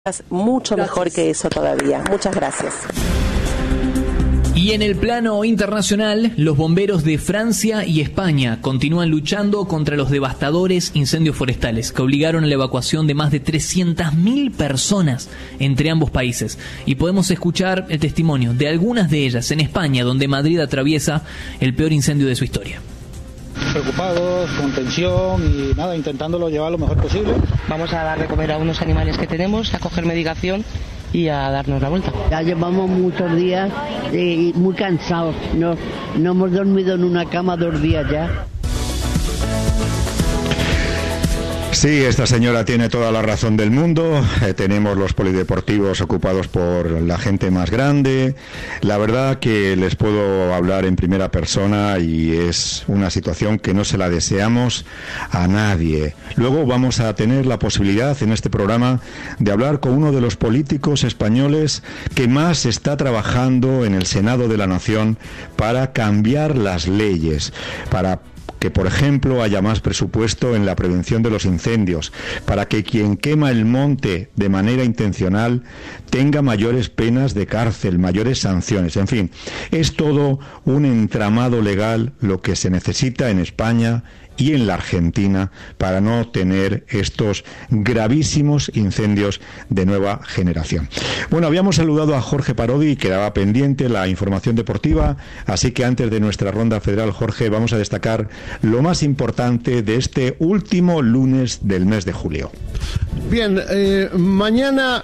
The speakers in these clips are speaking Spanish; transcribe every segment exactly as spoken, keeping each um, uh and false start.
mucho gracias. Mejor que eso todavía. Muchas gracias. Y en el plano internacional, los bomberos de Francia y España continúan luchando contra los devastadores incendios forestales que obligaron a la evacuación de más de trescientas mil personas entre ambos países. Y podemos escuchar el testimonio de algunas de ellas en España, donde Madrid atraviesa el peor incendio de su historia. Preocupados, con tensión y nada, intentándolo llevar lo mejor posible. Vamos a dar de comer a unos animales que tenemos, a coger medicación y a darnos la vuelta. Ya llevamos muchos días eh, muy cansados, no, no hemos dormido en una cama dos días ya. Sí, esta señora tiene toda la razón del mundo. Eh, tenemos los polideportivos ocupados por la gente más grande. La verdad que les puedo hablar en primera persona y es una situación que no se la deseamos a nadie. Luego vamos a tener la posibilidad en este programa de hablar con uno de los políticos españoles que más está trabajando en el Senado de la Nación para cambiar las leyes, para que, por ejemplo, haya más presupuesto en la prevención de los incendios, para que quien quema el monte de manera intencional tenga mayores penas de cárcel, mayores sanciones. En fin, es todo un entramado legal lo que se necesita en España y en la Argentina para no tener estos gravísimos incendios de nueva generación. Bueno, habíamos saludado a Jorge Parodi y quedaba pendiente la información deportiva, así que antes de nuestra ronda federal, Jorge, vamos a destacar lo más importante de este último lunes del mes de julio. Bien, eh, mañana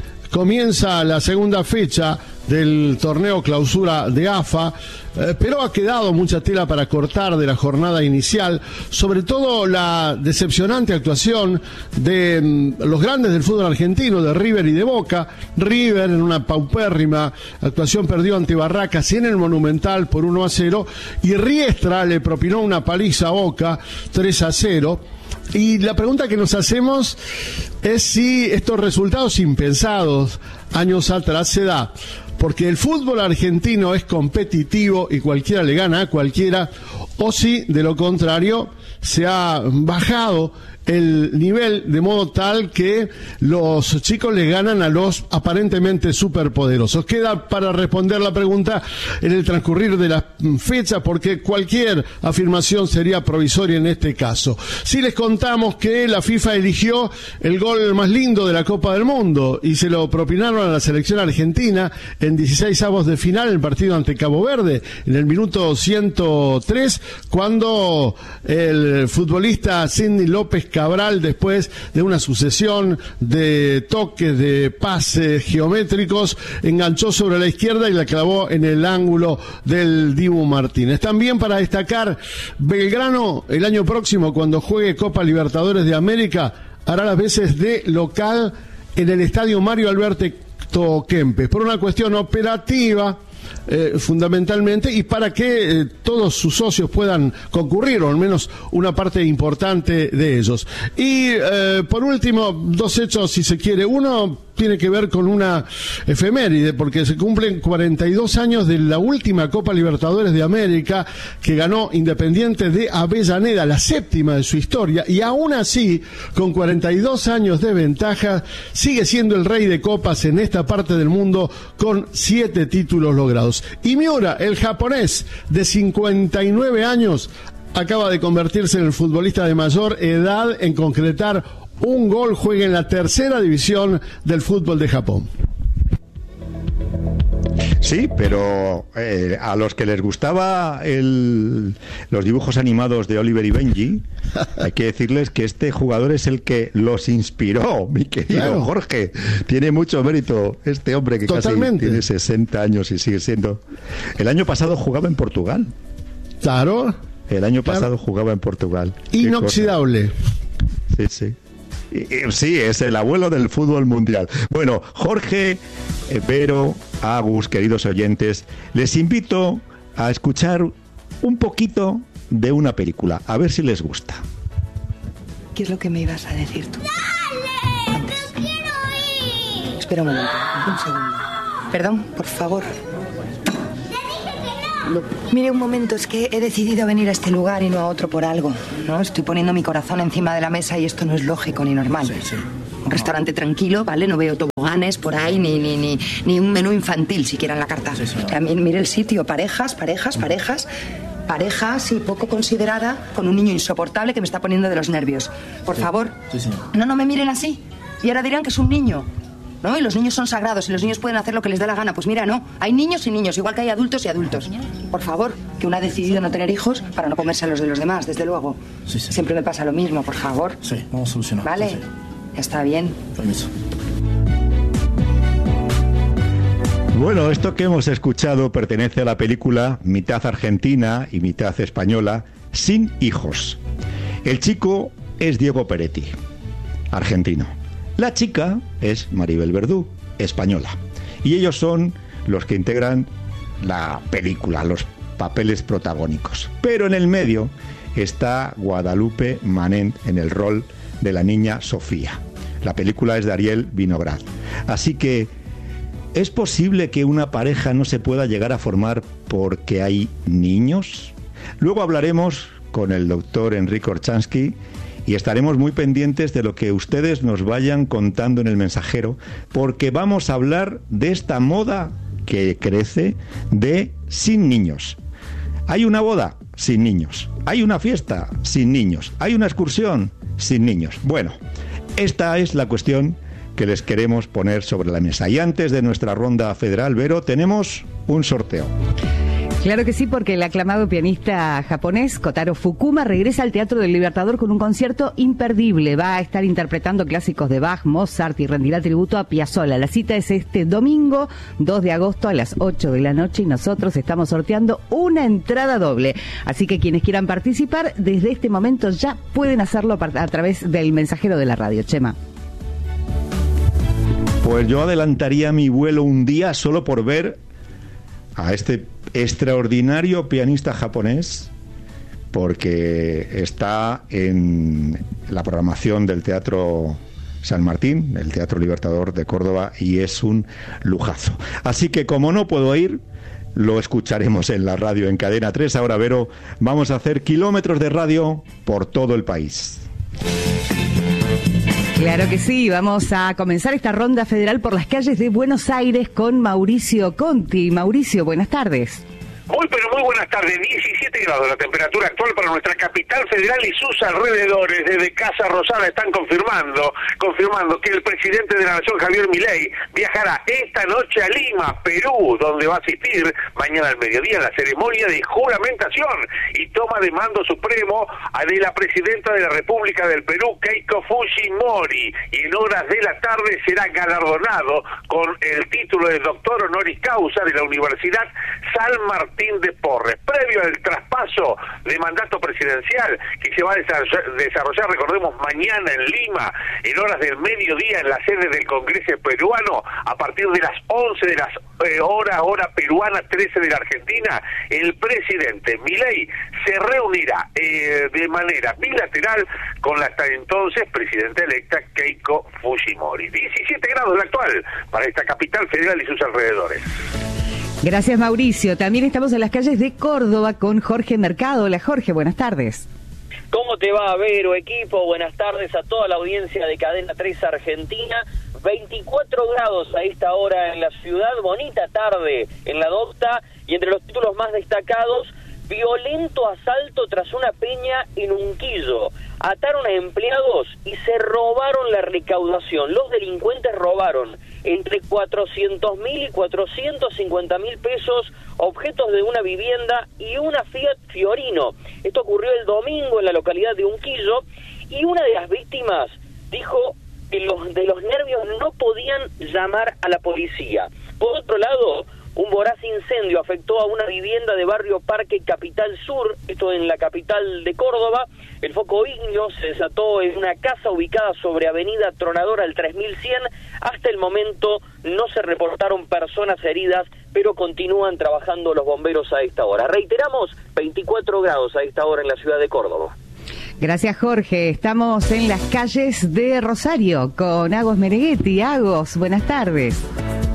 comienza la segunda fecha del torneo clausura de A F A, eh, pero ha quedado mucha tela para cortar de la jornada inicial, sobre todo la decepcionante actuación de mm, los grandes del fútbol argentino, de River y de Boca. River, en una paupérrima actuación, perdió ante Barracas en el Monumental por uno a cero, y Riestra le propinó una paliza a Boca tres a cero. Y la pregunta que nos hacemos es si estos resultados impensados años atrás se da porque el fútbol argentino es competitivo y cualquiera le gana a cualquiera, o si de lo contrario se ha bajado el nivel de modo tal que los chicos le ganan a los aparentemente superpoderosos. Queda para responder la pregunta en el transcurrir de la fecha, porque cualquier afirmación sería provisoria en este caso. Si les contamos que la FIFA eligió el gol más lindo de la Copa del Mundo y se lo propinaron a la selección argentina en dieciséis avos de final en el partido ante Cabo Verde, en el minuto ciento tres, cuando el futbolista Sidney López Cabral, después de una sucesión de toques, de pases geométricos, enganchó sobre la izquierda y la clavó en el ángulo del Dibu Martínez. También para destacar, Belgrano el año próximo, cuando juegue Copa Libertadores de América, hará las veces de local en el estadio Mario Alberto Kempes, por una cuestión operativa, Eh, fundamentalmente, y para que eh, todos sus socios puedan concurrir, o al menos una parte importante de ellos. Y eh, por último, dos hechos, si se quiere. Uno tiene que ver con una efeméride, porque se cumplen cuarenta y dos años de la última Copa Libertadores de América que ganó Independiente de Avellaneda, la séptima de su historia, y aún así, con cuarenta y dos años de ventaja, sigue siendo el rey de copas en esta parte del mundo con siete títulos logrados. Y Miura, el japonés de cincuenta y nueve años, acaba de convertirse en el futbolista de mayor edad en concretar un gol. Juega en la tercera división del fútbol de Japón. Sí, pero eh, a los que les gustaba el, los dibujos animados de Oliver y Benji, hay que decirles que este jugador es el que los inspiró, mi querido claro. Jorge. Tiene mucho mérito este hombre que Totalmente. Casi tiene sesenta años y sigue siendo. El año pasado jugaba en Portugal. Claro. El año pasado claro. jugaba en Portugal. Inoxidable. Sí, sí. Sí, es el abuelo del fútbol mundial. Bueno, Jorge, Vero, Agus, queridos oyentes, les invito a escuchar un poquito de una película, a ver si les gusta. ¿Qué es lo que me ibas a decir tú? ¡Dale! Antes. ¡No quiero ir! Espera un momento, un segundo. Perdón, por favor. No. Mire, un momento, es que he decidido venir a este lugar y no a otro por algo, ¿no? Estoy poniendo mi corazón encima de la mesa y esto no es lógico ni normal. Sí, sí. Un restaurante tranquilo, ¿vale? No veo toboganes por ahí, ni, ni, ni, ni un menú infantil siquiera en la carta. Sí, sí. También mire el sitio, parejas, parejas, parejas. Pareja, sí, poco considerada, con un niño insoportable que me está poniendo de los nervios. Por sí. favor, Sí, sí. no, no me miren así. Y ahora dirán que es un niño, ¿no? Y los niños son sagrados y los niños pueden hacer lo que les dé la gana. Pues mira, no, hay niños y niños, igual que hay adultos y adultos. Por favor, que uno ha decidido no tener hijos para no comerse a los de los demás, desde luego. Sí, sí. Siempre me pasa lo mismo, por favor. Sí, vamos a solucionar. Vale, Sí, sí. ya está bien. Permiso. Bueno, esto que hemos escuchado pertenece a la película mitad argentina y mitad española, Sin hijos. El chico es Diego Peretti, argentino. La chica es Maribel Verdú, española. Y ellos son los que integran la película, los papeles protagónicos. Pero en el medio está Guadalupe Manent en el rol de la niña Sofía. La película es de Ariel Vinograd. Así que, ¿es posible que una pareja no se pueda llegar a formar porque hay niños? Luego hablaremos con el doctor Enrique Orchansky y estaremos muy pendientes de lo que ustedes nos vayan contando en el mensajero, porque vamos a hablar de esta moda que crece de sin niños. Hay una boda sin niños, hay una fiesta sin niños, hay una excursión sin niños. Bueno, esta es la cuestión que les queremos poner sobre la mesa. Y antes de nuestra ronda federal, Vero, tenemos un sorteo. Claro que sí, porque el aclamado pianista japonés Kotaro Fukuma regresa al Teatro del Libertador con un concierto imperdible. Va a estar interpretando clásicos de Bach, Mozart y rendirá tributo a Piazzolla. La cita es este domingo, dos de agosto a las ocho de la noche y nosotros estamos sorteando una entrada doble. Así que quienes quieran participar, desde este momento ya pueden hacerlo a través del mensajero de la radio. Chema. Pues yo adelantaría mi vuelo un día solo por ver a este extraordinario pianista japonés, porque está en la programación del Teatro San Martín, el Teatro Libertador de Córdoba, y es un lujazo. Así que como no puedo ir, lo escucharemos en la radio en Cadena tres. Ahora, Vero, vamos a hacer kilómetros de radio por todo el país. Claro que sí, vamos a comenzar esta ronda federal por las calles de Buenos Aires con Mauricio Conti. Mauricio, buenas tardes. Muy, pero muy buenas tardes. diecisiete grados la temperatura actual para nuestra capital federal y sus alrededores. Desde Casa Rosada están confirmando, confirmando que el presidente de la Nación, Javier Milei, viajará esta noche a Lima, Perú, donde va a asistir mañana al mediodía a la ceremonia de juramentación y toma de mando supremo de la presidenta de la República del Perú, Keiko Fujimori, y en horas de la tarde será galardonado con el título de doctor honoris causa de la Universidad San Martín de Porres. Previo al traspaso de mandato presidencial que se va a desarrollar, desarrollar, recordemos, mañana en Lima, en horas del mediodía en la sede del Congreso peruano, a partir de las once de las eh, hora, hora peruana, trece de la Argentina, el presidente Milei se reunirá eh, de manera bilateral con la hasta entonces presidenta electa Keiko Fujimori. diecisiete grados la actual para esta capital federal y sus alrededores. Gracias, Mauricio. También estamos en las calles de Córdoba con Jorge Mercado. Hola, Jorge, buenas tardes. ¿Cómo te va, Vero, equipo? Buenas tardes a toda la audiencia de Cadena tres Argentina. veinticuatro grados a esta hora en la ciudad, bonita tarde en la Docta, y entre los títulos más destacados, violento asalto tras una peña en Unquillo. Ataron a empleados y se robaron la recaudación. Los delincuentes robaron entre cuatrocientos mil y cuatrocientos cincuenta mil pesos, objetos de una vivienda y una Fiat Fiorino. Esto ocurrió el domingo en la localidad de Unquillo y una de las víctimas dijo que los de los nervios no podían llamar a la policía. Por otro lado, un voraz incendio afectó a una vivienda de barrio Parque Capital Sur, esto en la capital de Córdoba. El foco ígneo se desató en una casa ubicada sobre Avenida Tronadora al tres mil cien. Hasta el momento no se reportaron personas heridas, pero continúan trabajando los bomberos a esta hora. Reiteramos, veinticuatro grados a esta hora en la ciudad de Córdoba. Gracias, Jorge. Estamos en las calles de Rosario con Agos Meneghetti. Agos, buenas tardes.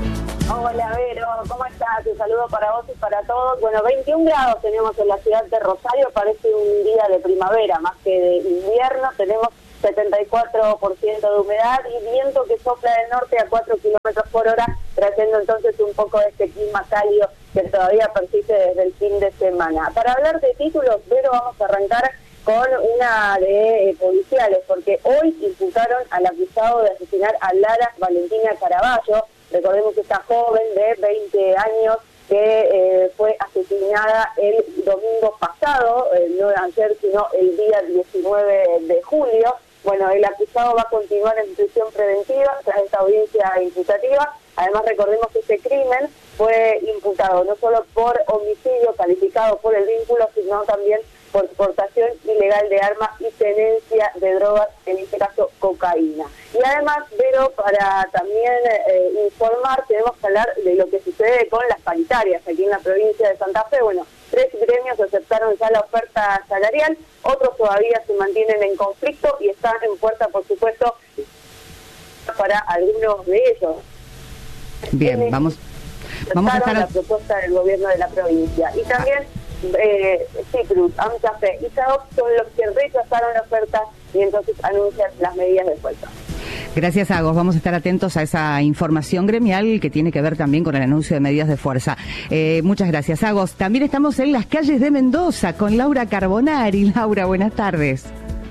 Hola, Vero, ¿cómo estás? Un saludo para vos y para todos. Bueno, veintiún grados tenemos en la ciudad de Rosario, parece un día de primavera, más que de invierno. Tenemos setenta y cuatro por ciento de humedad y viento que sopla del norte a cuatro kilómetros por hora, trayendo entonces un poco de este clima cálido que todavía persiste desde el fin de semana. Para hablar de títulos, pero vamos a arrancar con una de eh, policiales, porque hoy imputaron al acusado de asesinar a Lara Valentina Caraballo. Recordemos que esta joven de veinte años que eh, fue asesinada el domingo pasado, eh, no ayer, sino el día diecinueve de julio. Bueno, el acusado va a continuar en prisión preventiva tras esta audiencia imputativa. Además, recordemos que este crimen fue imputado no solo por homicidio calificado por el vínculo, sino también por exportación ilegal de armas y tenencia de drogas, en este caso cocaína. Y además, pero para también eh, informar, tenemos que hablar de lo que sucede con las paritarias aquí en la provincia de Santa Fe. Bueno, tres gremios aceptaron ya la oferta salarial, otros todavía se mantienen en conflicto y están en puerta, por supuesto, para algunos de ellos. Bien, vamos, vamos a estar la propuesta del gobierno de la provincia. Y también eh, Cicrus, AMSAFE y SAOP son los que rechazaron la oferta y entonces anuncian las medidas de fuerza. Gracias, Agos. Vamos a estar atentos a esa información gremial que tiene que ver también con el anuncio de medidas de fuerza. Eh, muchas gracias, Agos. También estamos en las calles de Mendoza con Laura Carbonari. Laura, buenas tardes.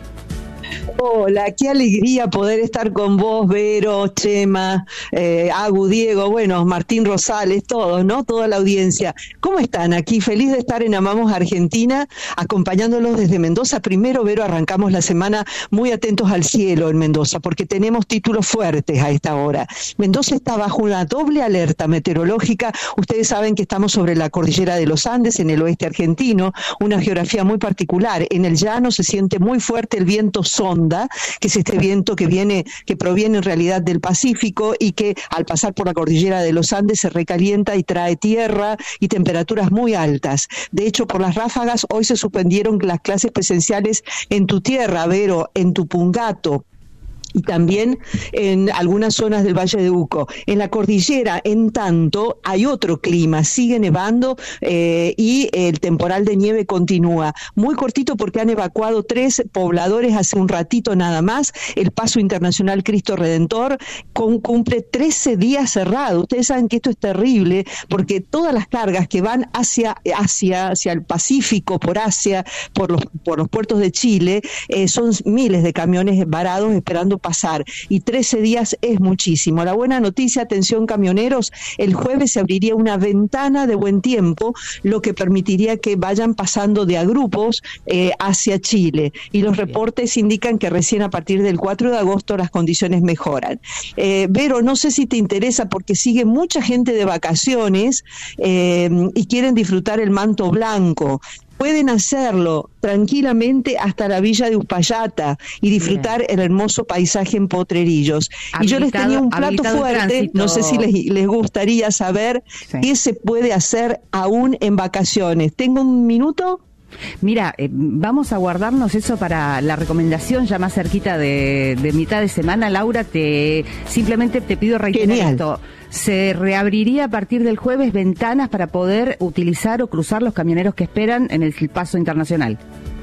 Hola, qué alegría poder estar con vos, Vero, Chema, eh, Agu, Diego, bueno, Martín Rosales, todos, ¿no? Toda la audiencia. ¿Cómo están aquí? Feliz de estar en Amamos Argentina, acompañándolos desde Mendoza. Primero, Vero, arrancamos la semana muy atentos al cielo en Mendoza, porque tenemos títulos fuertes a esta hora. Mendoza está bajo una doble alerta meteorológica. Ustedes saben que estamos sobre la cordillera de los Andes, en el oeste argentino, una geografía muy particular. En el llano se siente muy fuerte el viento sonda, que es este viento que viene, que proviene en realidad del Pacífico y que al pasar por la cordillera de los Andes se recalienta y trae tierra y temperaturas muy altas. De hecho, por las ráfagas hoy se suspendieron las clases presenciales en tu tierra, Vero, en Tupungato, y también en algunas zonas del Valle de Uco. En la cordillera, en tanto, hay otro clima, sigue nevando eh, y el temporal de nieve continúa. Muy cortito porque han evacuado tres pobladores hace un ratito nada más. El Paso Internacional Cristo Redentor con, cumple trece días cerrado. Ustedes saben que esto es terrible porque todas las cargas que van hacia, hacia, hacia el Pacífico, por Asia, por los, por los puertos de Chile, eh, son miles de camiones varados esperando pasar, y trece días es muchísimo. La buena noticia, atención camioneros, el jueves se abriría una ventana de buen tiempo, lo que permitiría que vayan pasando de a grupos eh, hacia Chile, y los reportes indican que recién a partir del cuatro de agosto las condiciones mejoran. Eh, Vero, no sé si te interesa porque sigue mucha gente de vacaciones eh, y quieren disfrutar el manto blanco. Pueden hacerlo tranquilamente hasta la villa de Uspallata y disfrutar Bien. el hermoso paisaje en Potrerillos. Habilitado, y yo les tenía un plato fuerte, no sé si les, les gustaría saber sí. qué se puede hacer aún en vacaciones. ¿Tengo un minuto? Mira, eh, vamos a guardarnos eso para la recomendación ya más cerquita de, de mitad de semana. Laura, te simplemente te pido reiterar Genial. esto. Se reabriría a partir del jueves ventanas para poder utilizar o cruzar los camioneros que esperan en el paso internacional.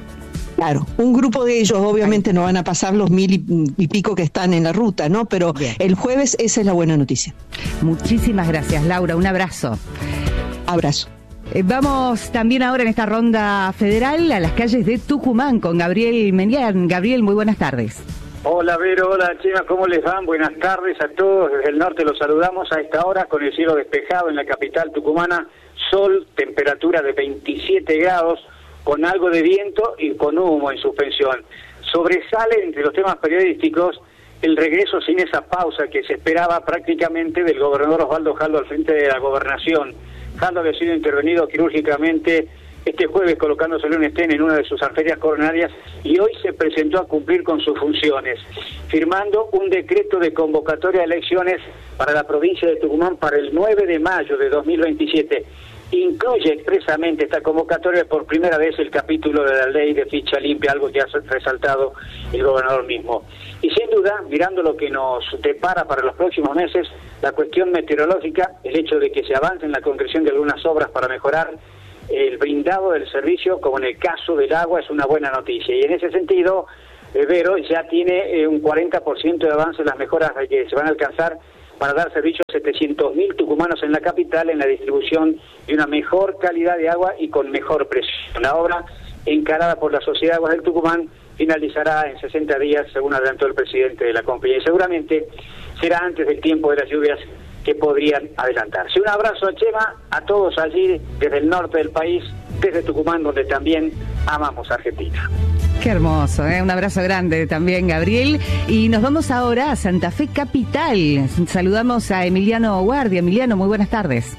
Claro, un grupo de ellos obviamente no van a pasar los mil y, y pico que están en la ruta, ¿no? Pero Bien. el jueves esa es la buena noticia. Muchísimas gracias, Laura. Un abrazo. Abrazo. Eh, vamos también ahora en esta ronda federal a las calles de Tucumán con Gabriel Menián. Gabriel, muy buenas tardes. Hola Vero, hola Chema, ¿cómo les van? Buenas tardes a todos, desde el norte los saludamos a esta hora con el cielo despejado en la capital tucumana, sol, temperatura de veintisiete grados, con algo de viento y con humo en suspensión. Sobresale entre los temas periodísticos el regreso sin esa pausa que se esperaba prácticamente del gobernador Osvaldo Jaldo al frente de la gobernación. Jaldo había sido intervenido quirúrgicamente este jueves colocándosele un estén en una de sus arterias coronarias y hoy se presentó a cumplir con sus funciones, firmando un decreto de convocatoria de elecciones para la provincia de Tucumán para el nueve de mayo de dos mil veintisiete. Incluye expresamente esta convocatoria por primera vez el capítulo de la ley de ficha limpia, algo que ha resaltado el gobernador mismo. Y sin duda, mirando lo que nos depara para los próximos meses, la cuestión meteorológica, el hecho de que se avance en la concreción de algunas obras para mejorar el brindado del servicio, como en el caso del agua, es una buena noticia. Y en ese sentido, eh, Vero, ya tiene eh, un cuarenta por ciento de avance en las mejoras que se van a alcanzar para dar servicio a setecientos mil tucumanos en la capital en la distribución de una mejor calidad de agua y con mejor precio. La obra, encarada por la Sociedad de Aguas del Tucumán, finalizará en sesenta días, según adelantó el presidente de la compañía, y seguramente será antes del tiempo de las lluvias que podrían adelantarse. Un abrazo a Chema, a todos allí desde el norte del país, desde Tucumán, donde también amamos Argentina. Qué hermoso, ¿eh? Un abrazo grande también, Gabriel. Y nos vamos ahora a Santa Fe Capital. Saludamos a Emiliano Guardia. Emiliano, muy buenas tardes.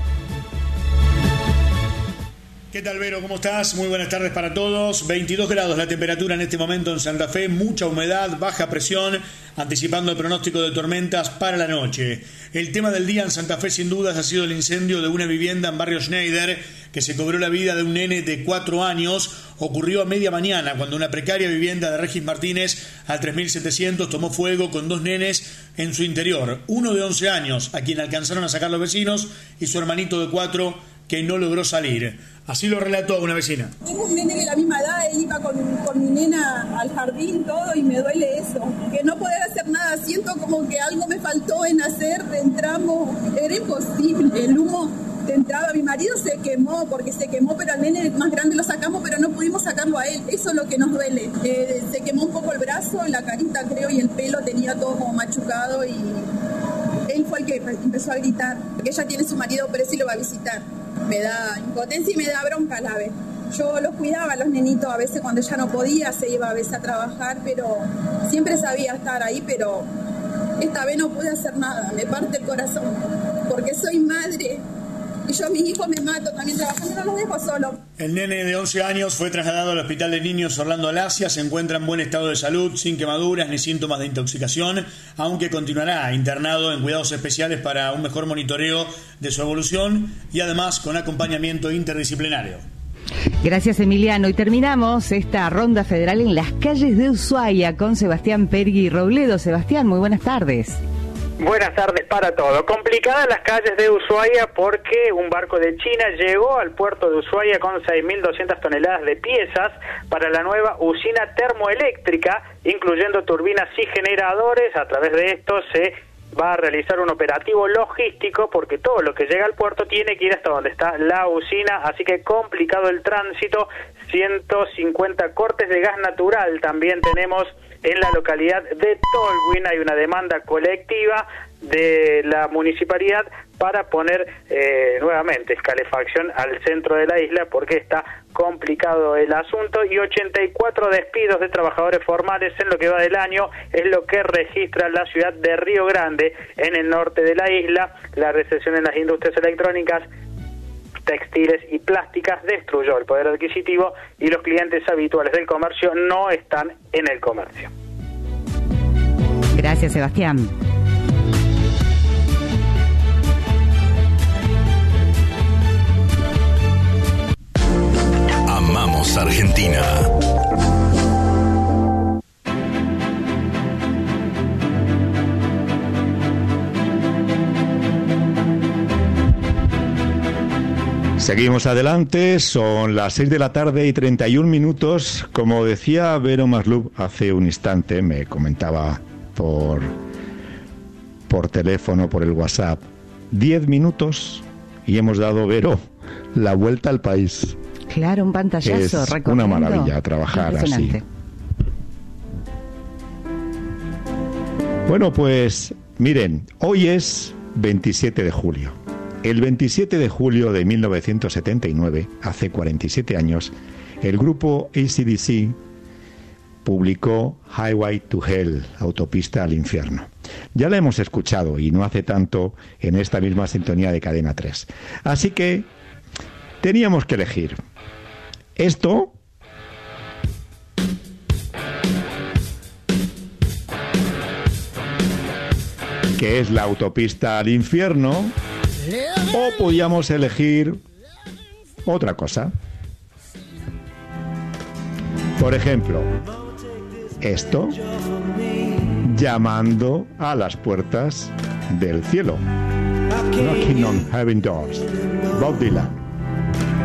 ¿Qué tal, Vero? ¿Cómo estás? Muy buenas tardes para todos. veintidós grados la temperatura en este momento en Santa Fe, mucha humedad, baja presión, anticipando el pronóstico de tormentas para la noche. El tema del día en Santa Fe, sin dudas, ha sido el incendio de una vivienda en barrio Schneider, que se cobró la vida de un nene de cuatro años. Ocurrió a media mañana, cuando una precaria vivienda de Regis Martínez, al tres mil setecientos, tomó fuego con dos nenes en su interior. Uno de once años, a quien alcanzaron a sacar los vecinos, y su hermanito de cuatro, que no logró salir. Así lo relató una vecina. Tengo un nene de la misma edad e iba con, con mi nena al jardín, todo, y me duele eso. Que no poder hacer nada, siento como que algo me faltó en hacer, entramos, era imposible, el humo te entraba, mi marido se quemó, porque se quemó, pero al nene más grande lo sacamos, pero no pudimos sacarlo a él, eso es lo que nos duele. Eh, se quemó un poco el brazo, la carita creo, y el pelo tenía todo como machucado, y él fue el que empezó a gritar, porque ella tiene su marido, pero sí lo va a visitar. Me da impotencia y me da bronca a la vez. Yo los cuidaba a los nenitos, a veces cuando ella no podía, se iba a veces a trabajar, pero siempre sabía estar ahí, pero esta vez no pude hacer nada, me parte el corazón, porque soy madre y yo a mis hijos me mato también trabajando, no los dejo solos. El nene de once años fue trasladado al Hospital de Niños Orlando Alasia, se encuentra en buen estado de salud, sin quemaduras ni síntomas de intoxicación, aunque continuará internado en cuidados especiales para un mejor monitoreo de su evolución y además con acompañamiento interdisciplinario. Gracias, Emiliano. Y terminamos esta ronda federal en las calles de Ushuaia con Sebastián Pergui Robledo. Sebastián, muy buenas tardes. Buenas tardes para todos. Complicadas las calles de Ushuaia porque un barco de China llegó al puerto de Ushuaia con seis mil doscientas toneladas de piezas para la nueva usina termoeléctrica, incluyendo turbinas y generadores. A través de esto se va a realizar un operativo logístico porque todo lo que llega al puerto tiene que ir hasta donde está la usina, así que complicado el tránsito. ciento cincuenta cortes de gas natural también tenemos en la localidad de Tolwyn. Hay una demanda colectiva de la municipalidad para poner eh, nuevamente calefacción al centro de la isla porque está complicado el asunto, y ochenta y cuatro despidos de trabajadores formales en lo que va del año es lo que registra la ciudad de Río Grande, en el norte de la isla. La recesión en las industrias electrónicas, textiles y plásticas destruyó el poder adquisitivo y los clientes habituales del comercio no están en el comercio. Gracias, Sebastián. Amamos Argentina. Seguimos adelante, son las seis de la tarde y treinta y un minutos. Como decía Vero Maslub hace un instante, me comentaba por, por teléfono, por el WhatsApp, diez minutos y hemos dado, Vero, la vuelta al país. Claro, un pantallazo. Es una maravilla trabajar así. Bueno, pues miren, hoy es veintisiete de julio. El veintisiete de julio de mil novecientos setenta y nueve, hace cuarenta y siete años, el grupo A C D C publicó Highway to Hell, Autopista al Infierno. Ya la hemos escuchado y no hace tanto en esta misma sintonía de Cadena tres. Así que teníamos que elegir esto que es la autopista al infierno, o podíamos elegir otra cosa. Por ejemplo, esto, llamando a las puertas del cielo. Knocking on Heaven Doors, Bob Dylan.